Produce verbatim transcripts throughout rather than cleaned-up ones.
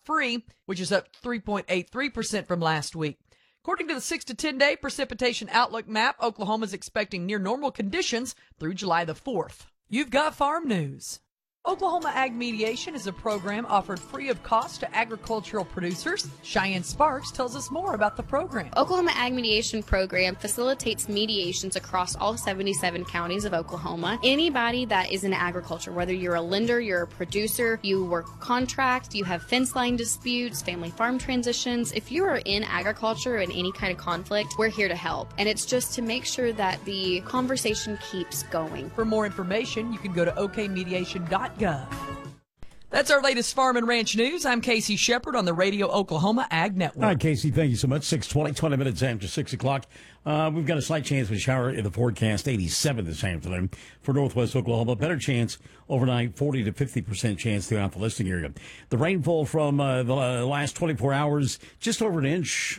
free, which is up three point eight three percent from last week. According to the six to ten day precipitation outlook map, Oklahoma is expecting near normal conditions through July the fourth. You've got farm news. Oklahoma Ag Mediation is a program offered free of cost to agricultural producers. Cheyenne Sparks tells us more about the program. Oklahoma Ag Mediation Program facilitates mediations across all seventy-seven counties of Oklahoma. Anybody that is in agriculture, whether you're a lender, you're a producer, you work contract, you have fence line disputes, family farm transitions, if you are in agriculture in any kind of conflict, we're here to help. And it's just to make sure that the conversation keeps going. For more information, you can go to o k mediation dot gov. That's our latest farm and ranch news. I'm Casey Shepard on the Radio Oklahoma Ag Network. All right, Casey, thank you so much. six twenty, twenty minutes after six o'clock. Uh, we've got a slight chance of a shower in the forecast, eighty-seven this afternoon for northwest Oklahoma. Better chance overnight, forty to fifty percent chance throughout the listing area. The rainfall from uh, the uh, last twenty-four hours, just over an inch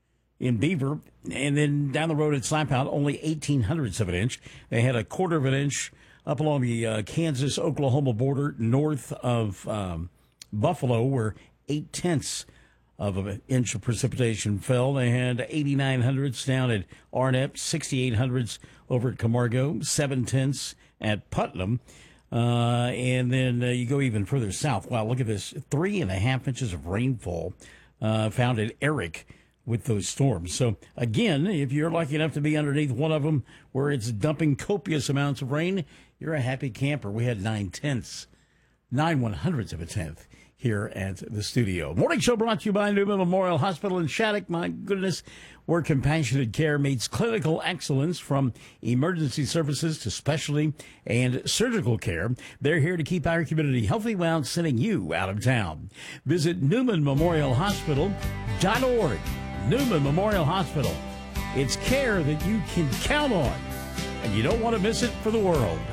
in Beaver. And then down the road at Slapout, only eighteen hundredths of an inch. They had a quarter of an inch up along the uh, Kansas-Oklahoma border north of um, Buffalo, where eight-tenths of an inch of precipitation fell. They had eighty-nine hundredths down at Arnett, sixty-eight hundredths over at Camargo, seven-tenths at Putnam. Uh, and then uh, you go even further south. Wow, look at this. Three and a half inches of rainfall uh, found at Eric with those storms. So, again, if you're lucky enough to be underneath one of them where it's dumping copious amounts of rain, you're a happy camper. We had nine-tenths, nine one-hundredths of a tenth here at the studio. Morning show brought to you by Newman Memorial Hospital in Shattuck. My goodness, where compassionate care meets clinical excellence, from emergency services to specialty and surgical care. They're here to keep our community healthy while sending you out of town. Visit newman memorial hospital dot org. Newman Memorial Hospital. It's care that you can count on, and you don't want to miss it for the world.